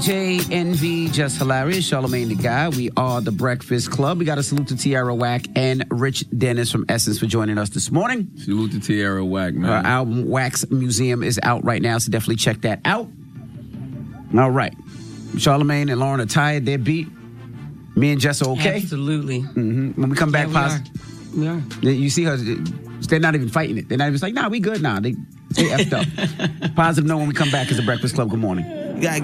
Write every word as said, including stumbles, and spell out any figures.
J, Envy, Just Hilarious, Charlamagne the Guy. We are the Breakfast Club. We got a salute to Tierra Whack and Rich Dennis from Essence for joining us this morning. Salute to Tierra Whack, man. Our album Wax Museum is out right now, so definitely check that out. All right. Charlamagne and Lauren are tired. They're beat. Me and Jess are okay. Absolutely. Mm-hmm. When we come back, yeah, we, are. we are. You see her, they're not even fighting it. They're not even like, nah, we good now. They, they effed up. Positive note when we come back as the Breakfast Club. Good morning. You gotta